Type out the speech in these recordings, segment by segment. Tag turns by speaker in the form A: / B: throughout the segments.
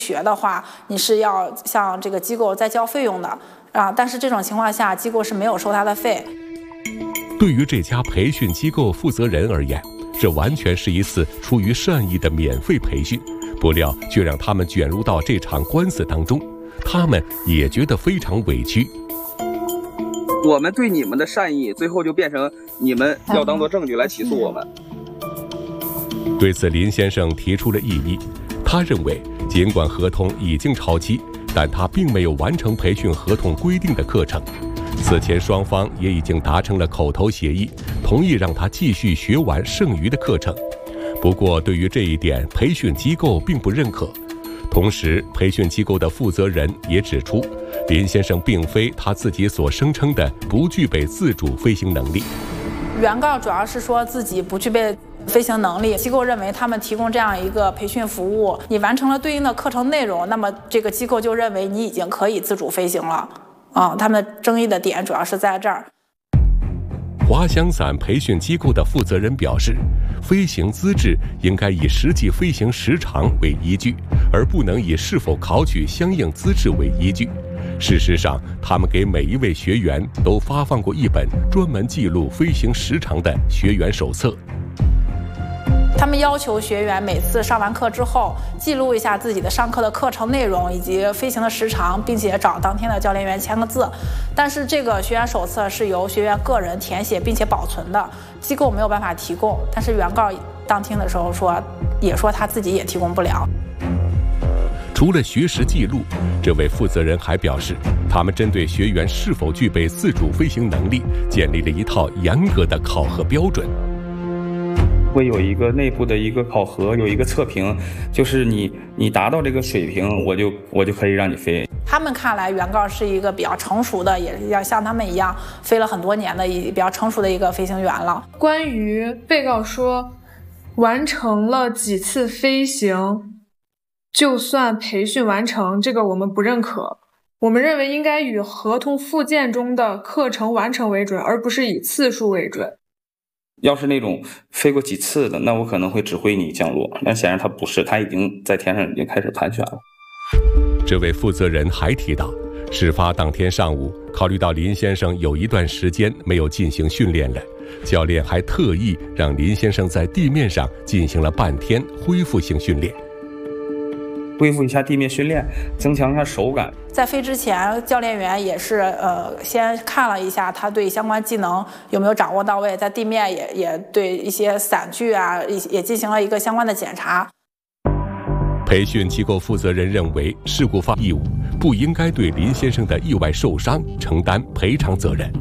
A: 学的话，你是要向这个机构再交费用的啊。但是这种情况下，机构是没有收他的费。
B: 对于这家培训机构负责人而言，这完全是一次出于善意的免费培训，不料却让他们卷入到这场官司当中，他们也觉得非常委屈。
C: 我们对你们的善意，最后就变成你们要当作证据来起诉我们。
B: 对此，林先生提出了异议。他认为，尽管合同已经超期，但他并没有完成培训合同规定的课程。此前双方也已经达成了口头协议，同意让他继续学完剩余的课程。不过，对于这一点，培训机构并不认可。同时，培训机构的负责人也指出，林先生并非他自己所声称的不具备自主飞行能力。
A: 原告主要是说自己不具备飞行能力，机构认为他们提供这样一个培训服务，你完成了对应的课程内容，那么这个机构就认为你已经可以自主飞行了。他们争议的点主要是在这儿。
B: 滑翔伞培训机构的负责人表示，飞行资质应该以实际飞行时长为依据，而不能以是否考取相应资质为依据。事实上，他们给每一位学员都发放过一本专门记录飞行时长的学员手册。
A: 他们要求学员每次上完课之后记录一下自己的上课的课程内容以及飞行的时长，并且找当天的教练员签个字。但是这个学员手册是由学员个人填写并且保存的，机构没有办法提供。但是原告当听的时候也说他自己也提供不了。
B: 除了学时记录，这位负责人还表示，他们针对学员是否具备自主飞行能力，建立了一套严格的考核标准。
D: 会有一个内部的一个考核，有一个测评，就是你达到这个水平，我就可以让你飞。
A: 他们看来，原告是一个比较成熟的，也要像他们一样飞了很多年的比较成熟的一个飞行员了。
E: 关于被告说完成了几次飞行就算培训完成，这个我们不认可。我们认为应该以合同附件中的课程完成为准，而不是以次数为准。
D: 要是那种飞过几次的，那我可能会指挥你降落，那显然他不是，他已经在天上已经开始盘旋了。
B: 这位负责人还提到，事发当天上午，考虑到林先生有一段时间没有进行训练了，教练还特意让林先生在地面上进行了半天恢复性训练。
D: 恢复一下地面训练，增强一下手感。
A: 在飞之前，教练员也是先看了一下他对相关技能有没有掌握到位，在地面也对一些伞具啊也进行了一个相关的检查。
B: 培训机构负责人认为，事故发义务不应该对林先生的意外受伤承担赔偿责任。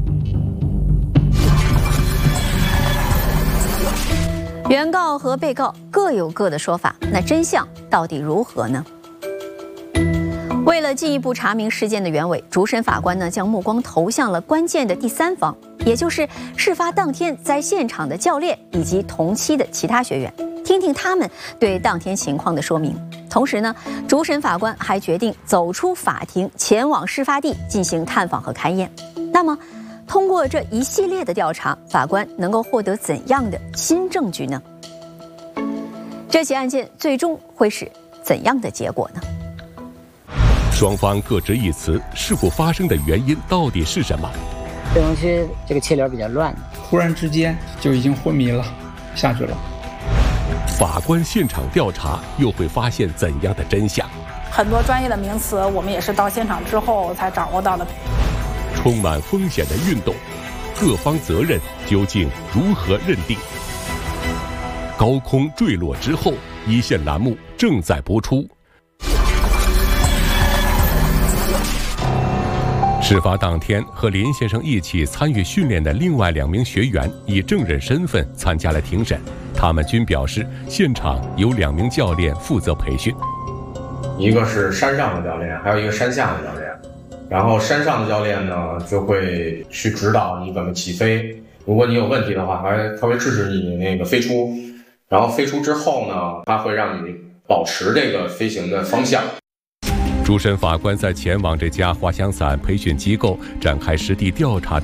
F: 原告和被告各有各的说法，那真相到底如何呢？为了进一步查明事件的原委，主审法官呢将目光投向了关键的第三方，也就是事发当天在现场的教练以及同期的其他学员，听听他们对当天情况的说明。同时呢，主审法官还决定走出法庭，前往事发地进行探访和勘验。那么，通过这一系列的调查，法官能够获得怎样的新证据呢？这起案件最终会是怎样的结果呢？
B: 双方各执一词，事故发生的原因到底是什么？
G: 这东西这个气流比较乱，
H: 忽然之间就已经昏迷了，下去了。
B: 法官现场调查又会发现怎样的真相？
A: 很多专业的名词，我们也是到现场之后才掌握到的。
B: 充满风险的运动，各方责任究竟如何认定？高空坠落之后，一线栏目正在播出。事发当天，和林先生一起参与训练的另外2名学员以证人身份参加了庭审，他们均表示，现场有2名教练负责培训，
I: 一个是山上的教练，还有一个山下的教练。然后山上的教练呢，就会去指导你怎么起飞。如果你有问题的话，他会制止你那个飞出。然后飞出之后呢，他会让你保持这个飞行的方向。
B: 主审法官在前往这家滑翔伞培训机构展开实地调查